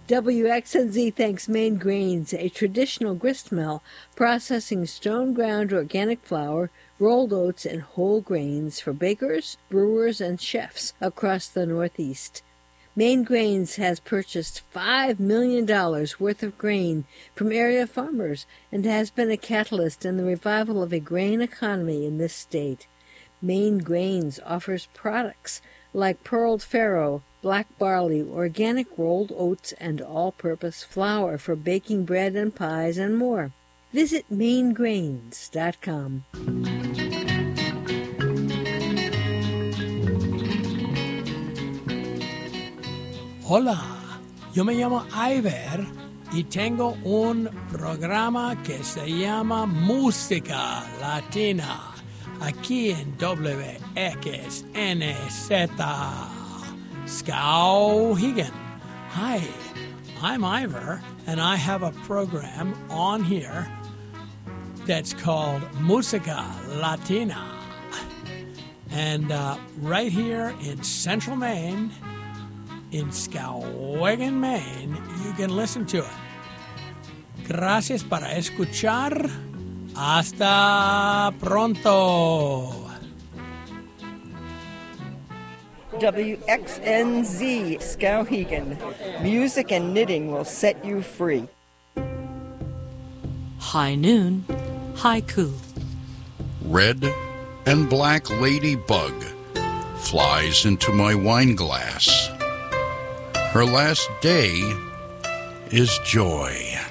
WXNZ thanks Maine Grains, a traditional grist mill processing stone-ground organic flour, rolled oats, and whole grains for bakers, brewers, and chefs across the Northeast. Maine Grains has purchased $5 million worth of grain from area farmers and has been a catalyst in the revival of a grain economy in this state. Maine Grains offers products like pearled farro, black barley, organic rolled oats, and all-purpose flour for baking bread and pies and more. Visit mainegrains.com. Hola, yo me llamo Iver y tengo un programa que se llama Música Latina aquí en WXNZ. Skowhegan. Hi, I'm Ivor, and I have a program on here that's called Música Latina. And right here in Central Maine, in Skowhegan, Maine, you can listen to it. Gracias para escuchar. Hasta pronto. WXNZ Skowhegan. Music and knitting will set you free. High Noon Haiku. Red and black ladybug flies into my wine glass. Her last day is joy.